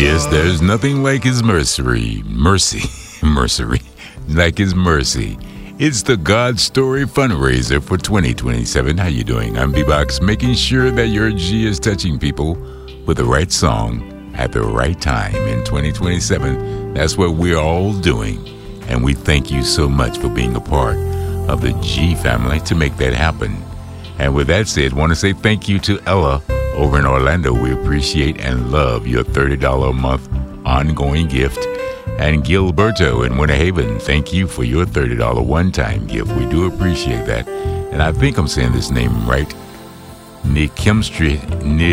Yes, there's nothing like his mercy, like his mercy. It's the God Story fundraiser for 2027. How you doing? I'm B-Box, making sure that your G is touching people with the right song at the right time in 2027. That's what we're all doing. And we thank you so much for being a part of the G family to make that happen. And with that said, I want to say thank you to Ella over in Orlando. We appreciate and love your $30 a month ongoing gift. And Gilberto in Winter Haven, thank you for your $30 one-time gift. We do appreciate that. And I think I'm saying this name right. Nikimtrist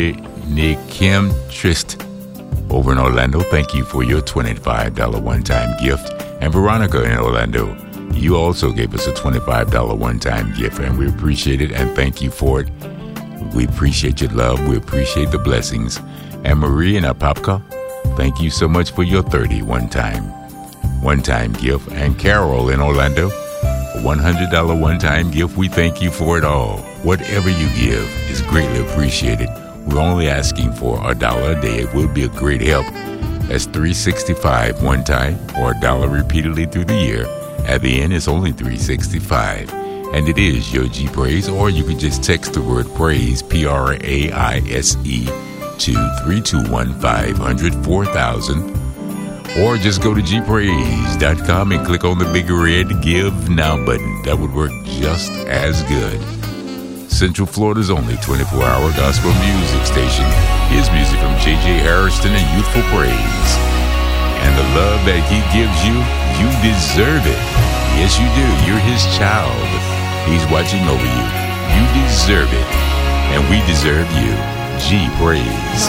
over in Orlando, thank you for your $25 one-time gift. And Veronica in Orlando, you also gave us a $25 one-time gift, and we appreciate it and thank you for it. We appreciate your love. We appreciate the blessings. And Marie in Apopka, thank you so much for your $30 one-time gift. And Carol in Orlando, a $100 one-time gift. We thank you for it all. Whatever you give is greatly appreciated. We're only asking for $1 a day. It will be a great help. That's $3.65 one time or $1 repeatedly through the year. At the end, it's only $3.65. And it is your G Praise, or you can just text the word praise, PRAISE, to 321-500-4000. Or just go to gpraise.com and click on the big red Give Now button. That would work just as good. Central Florida's only 24-hour gospel music station. His music from J.J. Harrison and Youthful Praise. And the love that he gives you, you deserve it. Yes, you do. You're his child. He's watching over you. You deserve it. And we deserve you. G Praise.